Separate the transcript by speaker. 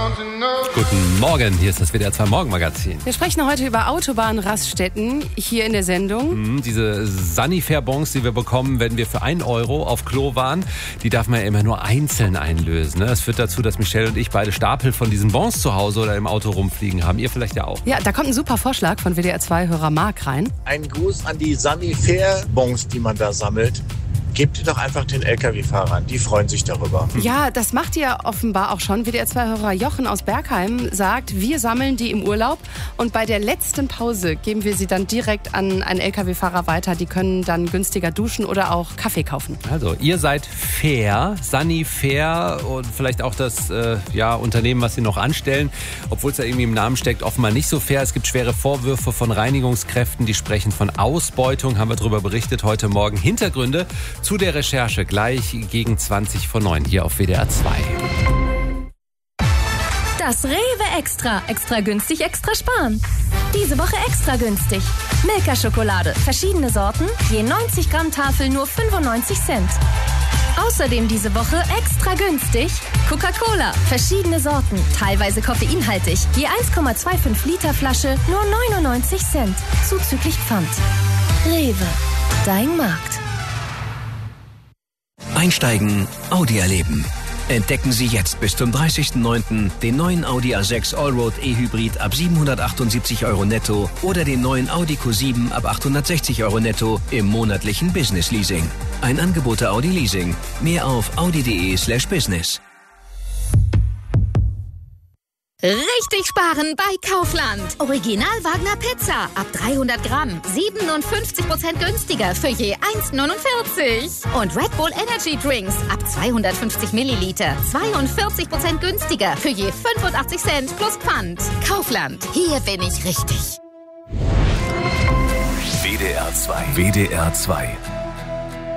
Speaker 1: Guten Morgen, hier ist das WDR 2 Morgenmagazin.
Speaker 2: Wir sprechen heute über Autobahnraststätten hier in der Sendung.
Speaker 1: Diese Sanifair-Bons, die wir bekommen, wenn wir für 1 Euro auf Klo waren, die darf man ja immer nur einzeln einlösen. Das führt dazu, dass Michelle und ich beide Stapel von diesen Bons zu Hause oder im Auto rumfliegen haben. Ihr vielleicht ja auch.
Speaker 2: Ja, da kommt ein super Vorschlag von WDR 2-Hörer Marc rein.
Speaker 3: Ein Gruß an die Sanifair-Bons, die man da sammelt. Gebt die doch einfach den LKW-Fahrern, die freuen sich darüber.
Speaker 2: Ja, das macht ihr offenbar auch schon. WDR 2-Hörer Jochen aus Bergheim sagt, wir sammeln die im Urlaub und bei der letzten Pause geben wir sie dann direkt an einen LKW-Fahrer weiter. Die können dann günstiger duschen oder auch Kaffee kaufen.
Speaker 1: Also, ihr seid fair, Sanifair und vielleicht auch das Unternehmen, was sie noch anstellen. Obwohl es da irgendwie im Namen steckt, offenbar nicht so fair. Es gibt schwere Vorwürfe von Reinigungskräften, die sprechen von Ausbeutung. Haben wir darüber berichtet heute Morgen. Hintergründe zu der Recherche gleich gegen 20 vor 9 hier auf WDR 2.
Speaker 4: Das Rewe Extra. Extra günstig, extra sparen. Diese Woche extra günstig. Milka-Schokolade. Verschiedene Sorten. Je 90 Gramm Tafel nur 95 Cent. Außerdem diese Woche extra günstig. Coca-Cola. Verschiedene Sorten. Teilweise koffeinhaltig. Je 1,25 Liter Flasche nur 99 Cent. Zuzüglich Pfand. Rewe. Dein Markt.
Speaker 5: Einsteigen, Audi erleben. Entdecken Sie jetzt bis zum 30.09. den neuen Audi A6 Allroad E-Hybrid ab 778 € netto oder den neuen Audi Q7 ab 860 € netto im monatlichen Business Leasing. Ein Angebot der Audi Leasing. Mehr auf audi.de/business.
Speaker 6: Richtig sparen bei Kaufland. Original Wagner Pizza ab 300 Gramm. 57% günstiger für je 1,49. Und Red Bull Energy Drinks ab 250 Milliliter. 42% günstiger für je 85 Cent plus Pfand. Kaufland. Hier bin ich richtig.
Speaker 5: WDR 2. WDR 2.